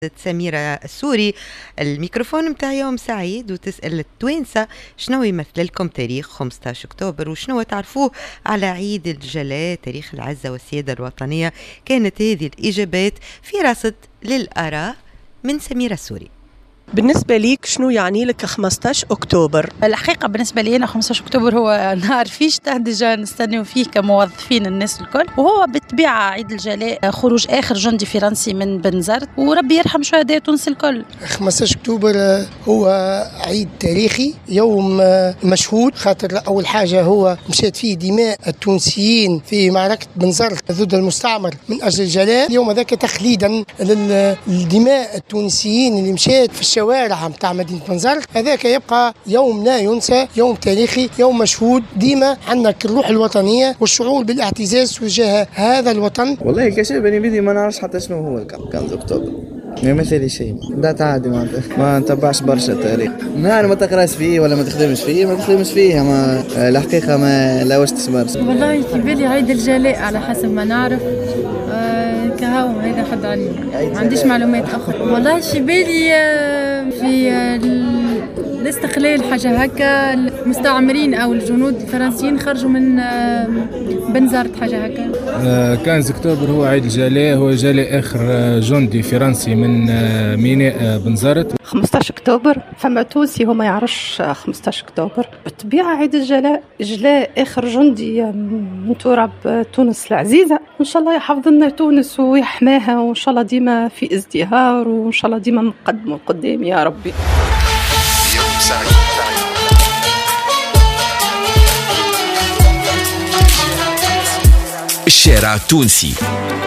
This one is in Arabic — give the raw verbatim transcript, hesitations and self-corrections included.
سميرة السوري. الميكروفون متاع يوم سعيد، وتسأل التوانسة شنو يمثل لكم تاريخ خمسة عشر أكتوبر وشنو تعرفوه على عيد الجلاء تاريخ العزة والسيادة الوطنية. كانت هذه الإجابات في رصد للآراء من سميرة السوري. بالنسبة ليك شنو يعني لك خمسة عشر أكتوبر؟ الحقيقة بالنسبة لي أنا خمسة عشر أكتوبر هو نهار فيش تهدجة نستنيو فيه كموظفين الناس الكل، وهو بالطبيعة عيد الجلاء، خروج آخر جندي فرنسي من بنزرت، وربي يرحم شهداء تونس الكل. خمسة عشر أكتوبر هو عيد تاريخي، يوم مشهود، خاطر أول حاجة هو مشات فيه دماء التونسيين في معركة بنزرت ضد المستعمر من أجل الجلاء. اليوم ذاك تخليدا للدماء التونسيين اللي مشات في الشوارع متاع مدينة بنزرت. هذاك يبقى يوم لا ينسى، يوم تاريخي، يوم مشهود. ديما عندنا الروح الوطنية والشعور بالاعتزاز تجاه هذا الوطن. والله كشاب أنا بدي ما نعرفش حتى شنو هو خمسة أكتوبر، ما يمثل شيء، ده عادي، ما ما نتبعش برشا التاريخ. نهار ما تقراش فيه ولا ما تخدمش فيه ما تخدمش فيه، ما الحقيقة ما لا واش تسمرش. والله في بالي عيد الجلاء على حسب ما نعرف، آه كهو هذا حد علي، ما عنديش معلومات أخرى. والله في بالي آه في آه الاستقلال حاجة هكا، المستعمرين أو الجنود الفرنسيين خرجوا من آه بنزرت حاجة هكا. آه كان أكتوبر هو عيد الجلاء، هو جلاء آخر جندي فرنسي من آه ميناء بنزرت. خمسة عشر أكتوبر فما تونسي هو ما يعرفش خمسة عشر أكتوبر. بالطبيعة عيد الجلاء، جلاء آخر جندي من تراب تونس العزيزة. إن شاء الله يحفظ لنا تونس ويحماها، وإن شاء الله ديما في ازدهار، وإن شاء الله ديما مقدم قدام يا ربي. الشارع التونسي.